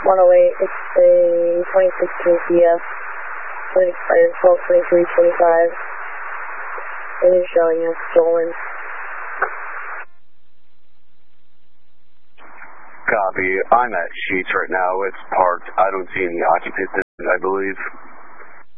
108, it's a 2016 CF. It expired 12/23/25. It is showing as stolen. Copy. I'm at Sheets right now. It's parked. I don't see any occupants, I believe.